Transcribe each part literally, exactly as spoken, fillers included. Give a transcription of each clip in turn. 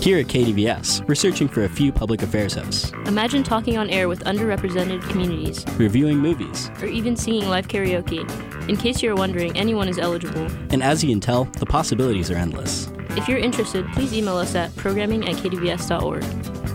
Here at K D V S, we're searching for a few public affairs hosts. Imagine talking on air with underrepresented communities, reviewing movies, or even singing live karaoke. In case you're wondering, anyone is eligible. And as you can tell, the possibilities are endless. If you're interested, please email us at programming at k d v s dot org.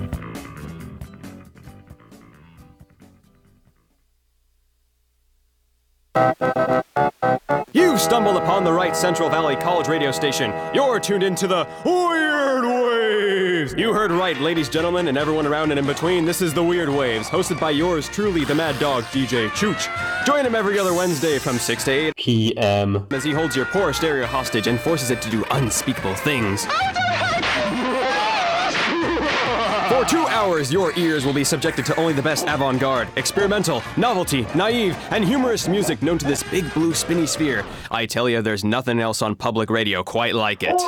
You've stumbled upon the right Central Valley College radio station. You're tuned into the Weird Waves. You heard right, ladies, gentlemen, and everyone around and in between. This is the Weird Waves, hosted by yours truly, the Mad Dog, D J Chooch. Join him every other Wednesday from six to eight p m as he holds your poor stereo hostage and forces it to do unspeakable things. For two hours, your ears will be subjected to only the best avant-garde, experimental, novelty, naive, and humorous music known to this big blue spinny sphere. I tell you, there's nothing else on public radio quite like it.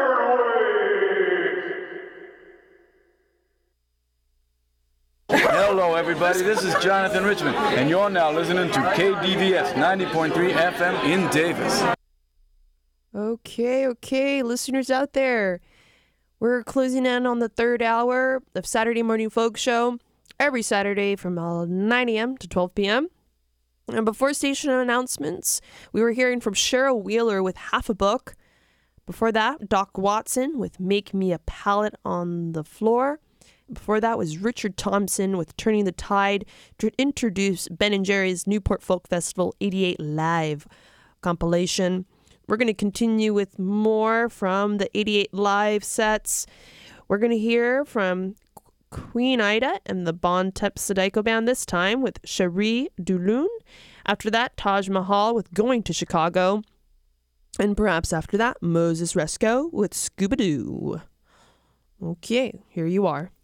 Hello, everybody. This is Jonathan Richmond, and you're now listening to K D V S ninety point three F M in Davis. Okay, okay, listeners out there. We're closing in on the third hour of Saturday Morning Folk Show every Saturday from nine a.m. to twelve p.m. And before station announcements, we were hearing from Cheryl Wheeler with Half a Book. Before that, Doc Watson with Make Me a Pallet on the Floor. Before that was Richard Thompson with Turning the Tide to introduce Ben and Jerry's Newport Folk Festival eighty-eight Live compilation. We're going to continue with more from the eighty-eight Live sets. We're going to hear from Queen Ida and the Bon Tep Sadiko Band this time with Cherie Dulun. After that, Taj Mahal with Going to Chicago. And perhaps after that, Moses Resco with Scooby-Doo. Okay, here you are.